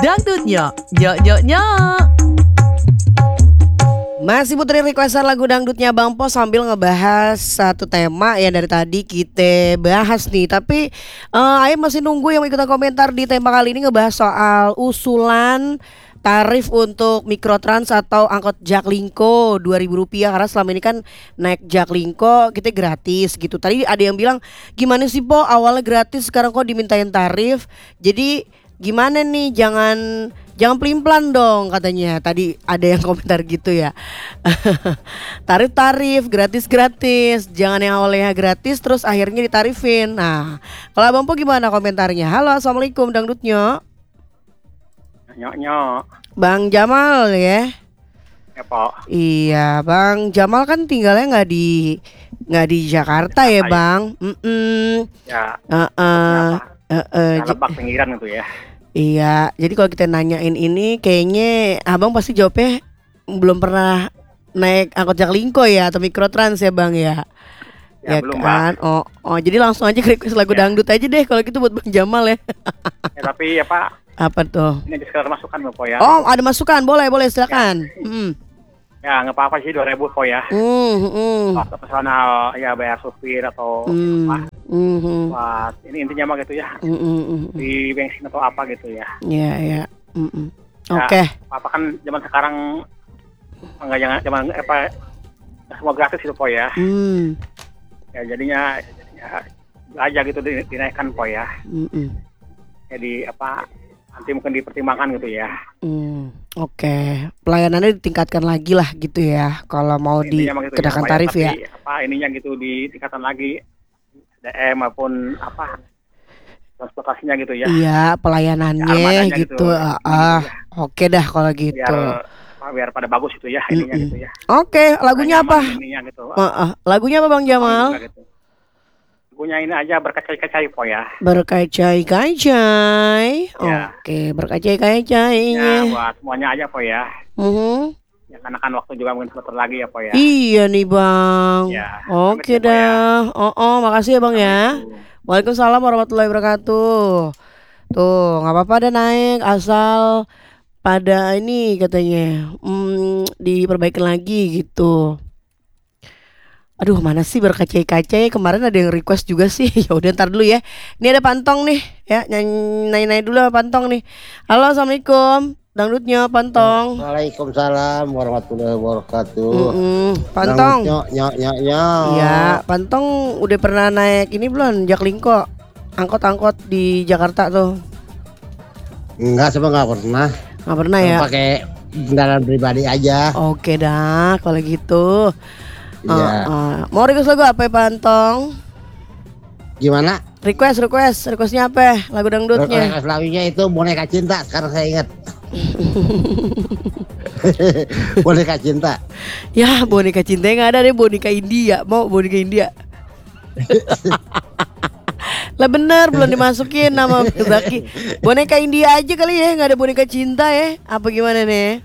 Dangdutnya, nyok nyok nyok. Masih putri requestan lagu dangdutnya Bang Po sambil ngebahas satu tema yang dari tadi kita bahas nih. Tapi Ayo masih nunggu yang ikutan komentar di tema kali ini ngebahas soal usulan tarif untuk Mikrotrans atau angkot Jaklingko Rp2.000 karena selama ini kan naik Jaklingko kita gratis gitu. Tadi ada yang bilang gimana sih Po awalnya gratis sekarang kok dimintain tarif. Jadi gimana nih jangan pelin-pelan dong katanya. Tadi ada yang komentar gitu ya. Tarif-tarif, gratis-gratis. Jangan yang awalnya gratis terus akhirnya ditarifin. Nah, kalau Abang Po gimana komentarnya? Halo, Assalamualaikum Dangdutnya. Nyok. Bang Jamal ya. Ya, Pak. Iya, Bang Jamal kan tinggalnya nggak di Jakarta ya, Bang. Ya. Lebak pinggiran itu ya. Iya, jadi kalau kita nanyain ini kayaknya Abang pasti jawabnya belum pernah naik angkot Jaklingko ya atau Mikrotrans ya, Bang ya. Ya, belum, kan? Bang. Oh, jadi langsung aja request lagu dangdut aja deh kalau gitu buat Bang Jamal ya. Ya, tapi ya Pak, Apa tuh? ini di sekitar masukan Po ya. Oh, ada masukan, boleh silakan. Ya, nggak apa-apa sih 2.000 Po ya. Atau personal ya bayar supir atau apa. Buat ini intinya mah gitu ya. Di bensin atau apa gitu ya. Iya. Ya, Oke. Apa kan zaman sekarang enggak zaman semua gratis itu Po ya. Ya jadinya ya aja gitu dinaikkan Po ya. Jadi nanti mungkin dipertimbangkan gitu ya. Oke. Pelayanannya ditingkatkan lagi lah gitu ya. Kalau mau dikenakan tarif ya. Tapi ininya gitu ditingkatkan lagi DM maupun transportasinya gitu ya. Iya, pelayanannya gitu. Oke dah kalau gitu. Biar pada bagus itu ya ininya gitu ya. Oke, lagunya apa? Ininya gitu. Lagunya apa Bang Jamal? Gitu. Lagunya ini aja berkacai-kacai Po ya. Berkacai-kacai. Ya. Oke, berkacai-kacai. Ya, buat semuanya aja Po ya. Ya, karena kan waktu juga mungkin sebentar lagi ya Po ya. Iya nih Bang. Ya, Oke dah. Ya. Makasih ya Bang ya. Waalaikumsalam warahmatullahi wabarakatuh. Tuh, nggak apa-apa ada naik asal pada ini katanya diperbaikin lagi gitu. Aduh, mana sih berkacai-kacai? Kemarin ada yang request juga sih. Ya udah ntar dulu ya. Ini ada Pantong nih, ya. Nyanyi dulu sama Pantong nih. Halo, Assalamualaikum. Dangdutnya Pantong. Waalaikumsalam warahmatullahi wabarakatuh. Pantong. Nyok. Iya, Pantong udah pernah naik ini belum? Jaklingko. Angkot-angkot di Jakarta tuh. Enggak, saya nggak pernah. Nggak pernah ya? Pakai kendaraan pribadi aja. Oke dah, kalau gitu. Iya. Mau request lagu apa ya Pantong? Gimana? Requestnya apa? Lagu dangdutnya. Request lagunya itu Boneka Cinta. Sekarang saya ingat. Boneka Cinta. Ya, boneka cinta nggak ada deh, boneka India. Mau boneka India? Lah bener belum dimasukin nama Zaki. Boneka India aja kali ya, nggak ada boneka cinta ya? Apa gimana nih?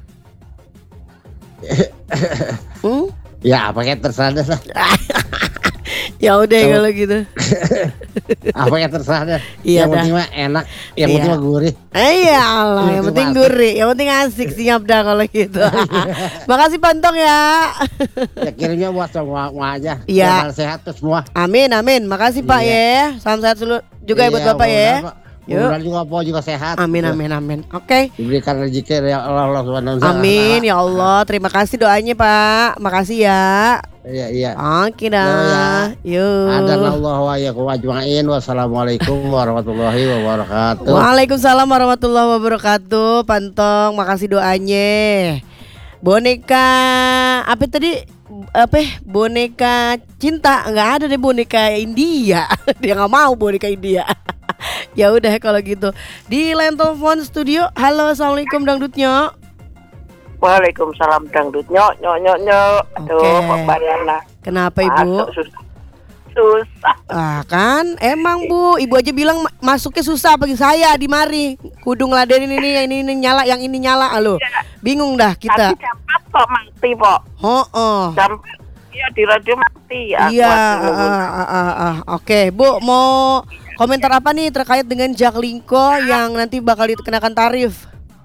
Ya, pakai terserah dah. Ya udah kalau gitu. Apa yang terserah dah. Iya, yang penting mah enak, yang penting mah gurih. Iya Allah, yang penting gurih, yang penting asik, siap dah kalau gitu. Makasih Pantong ya. Ya kirimnya buat semua aja. Iya. Sehat tuh semua. Amin. Makasih Pak ya. Salam sehat dulu juga ya buat Bapak ya. Mudah juga Po juga sehat. Amin. Oke. Diberikan rezeki ya Allah Subhanahu wa taala. Amin ya Allah. Terima kasih doanya Pak. Makasih ya. Iya. Oke dah. Yuk. Adanallahu wa iyyakum ajmain. Wassalamualaikum warahmatullahi wabarakatuh. Waalaikumsalam warahmatullahi wabarakatuh. Pantong, makasih doanya. Boneka apa tadi? Boneka cinta? Nggak ada deh boneka India. Dia nggak mau boneka India. Ya udah kalau gitu. Di line telepon studio. Halo, assalamualaikum Dangdutnya. Waalaikumsalam Dangdutnya. Aduh, Pak Mariana. Kenapa Ibu? Susah. Kan emang Bu, Ibu aja bilang masuknya susah bagi saya di mari. Kudu ngeladenin ini nyala, yang ini nyala. Halo. Bingung dah kita. Tadi jam 4 kok mati, Pak. Jam di radio mati ya. Iya, oke. Bu, mau komentar apa nih terkait dengan Jaklingko yang nanti bakal dikenakan tarif?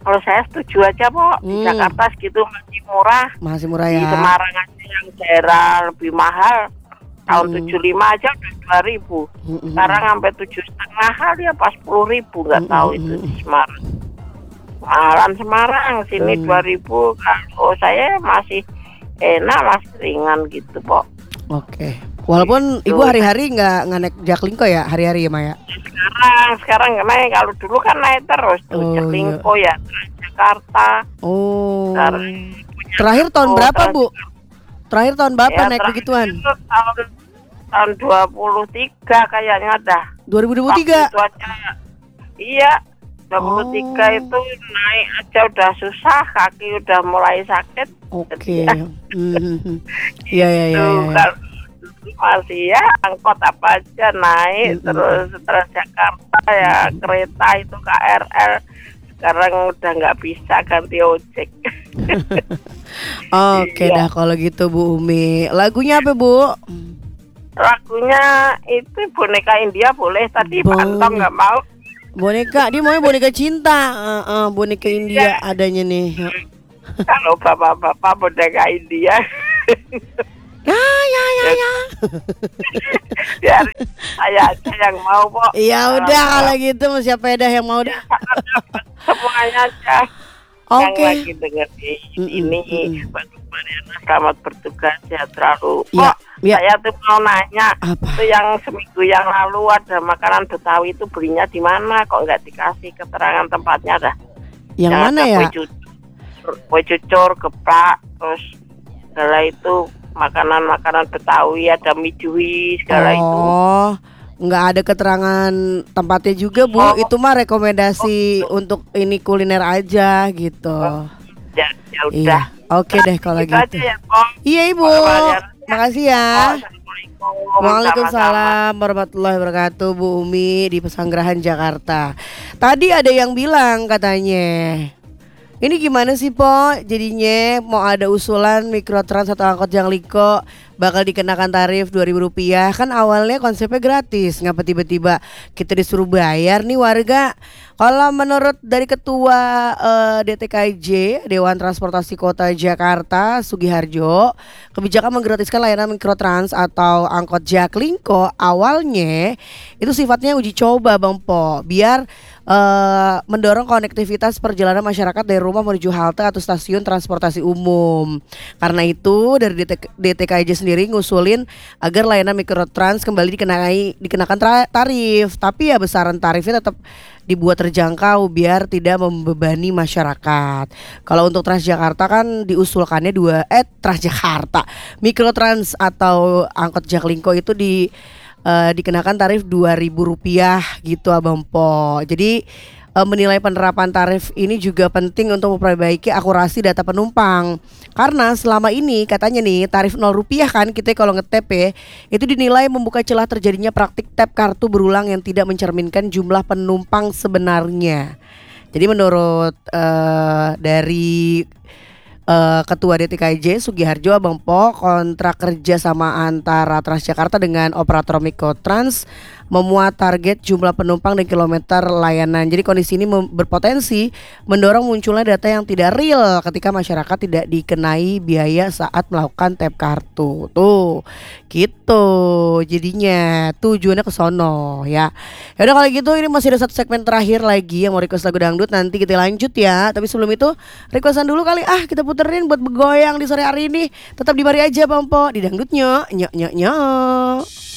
Kalau saya setuju aja, Pok. Di Jakarta segitu masih murah. Masih murah ya. Di Semarang aja yang daerah lebih mahal. Tahun 75 aja udah 2.000. Sekarang sampai 7,5 kali apa 10.000, nggak tahu itu di Semarang. Mahalan Semarang sini 2.000. Kalau saya masih enak, masih ringan gitu, Pok. Oke. Walaupun ibu hari-hari nggak naik Jaklingko ya, hari-hari ya Maya? Sekarang nggak naik. Kalau dulu kan naik terus tuh Jaklingko ya, Jakarta. Oh. Terakhir tahun berapa Bu? Terakhir tahun berapa naik begituan? Tahun 23 kayaknya dah. 2023? Itu aja. Iya. 23 itu naik aja udah susah, kaki udah mulai sakit. Oke. Iya. Kalau masih ya angkot apa aja naik terus Jakarta ya kereta itu KRL. Sekarang udah nggak bisa ganti ojek. Oke dah kalau gitu Bu Umi. Lagunya apa Bu? Lagunya itu boneka India boleh. Tadi Pak Anton nggak mau. Boneka, dia maunya boneka cinta. Boneka India adanya nih. Kalau bapak-bapak boneka India. Ya. Biar saya aja yang mau, Pok. Ya udah kalau gitu siapa dah yang mau dah. Semuanya aja. Oke. Yang lagi denger ini Mbak Mariana, selamat bertugas ya terlalu. Ya. Saya tuh mau nanya, apa? Itu yang seminggu yang lalu ada makanan Betawi itu belinya di mana? Kok nggak dikasih keterangan tempatnya dah? Yang mana ya? Kue cucur, geplak, terus segala itu makanan Betawi, ada mie juwi segala itu. Oh, nggak ada keterangan tempatnya juga Bu. Itu mah rekomendasi untuk ini kuliner aja gitu. Ya udah. Iya. Oke deh kalau gitu. Aja ya, Iya Ibu. Makasih ya. Waalaikumsalam warahmatullahi wabarakatuh. Bu Umi di Pesanggerahan Jakarta. Tadi ada yang bilang katanya, ini gimana sih Po? Jadinya mau ada usulan Mikrotrans atau angkot Jaklingko bakal dikenakan tarif Rp2.000. Kan awalnya konsepnya gratis. Ngapa tiba-tiba kita disuruh bayar nih warga? Kalau menurut dari Ketua DTKJ Dewan Transportasi Kota Jakarta Sugiharjo, kebijakan menggratiskan layanan Mikrotrans atau angkot Jaklingko awalnya itu sifatnya uji coba Bang Po, biar mendorong konektivitas perjalanan masyarakat dari rumah menuju halte atau stasiun transportasi umum. Karena itu dari DTKJ sendiri ngusulin agar layanan Mikrotrans kembali dikenakan tarif, tapi ya besaran tarifnya tetap dibuat terjangkau biar tidak membebani masyarakat. Kalau untuk Transjakarta kan diusulkannya Transjakarta, Mikrotrans atau angkot Jaklingko itu dikenakan tarif Rp2.000 gitu Abang Po. Jadi menilai penerapan tarif ini juga penting untuk memperbaiki akurasi data penumpang. Karena selama ini katanya nih tarif Rp0 kan kita kalau nge-tap ya, itu dinilai membuka celah terjadinya praktik tap kartu berulang yang tidak mencerminkan jumlah penumpang sebenarnya. Jadi menurut dari Ketua DTKJ Sugiharjo Abang Po, kontrak kerja sama antara Transjakarta dengan operator Mikrotrans memuat target jumlah penumpang dan kilometer layanan. Jadi kondisi ini berpotensi mendorong munculnya data yang tidak real ketika masyarakat tidak dikenai biaya saat melakukan tap kartu. Tuh, gitu. Jadinya tujuannya ke sono ya. Ya udah kalau gitu ini masih ada satu segmen terakhir lagi yang mau request lagu dangdut, nanti kita lanjut ya. Tapi sebelum itu requestan dulu kali kita puterin buat bergoyang di sore hari ini. Tetap di mari aja Bang Po di dangdutnya. Nyok nyok nyok.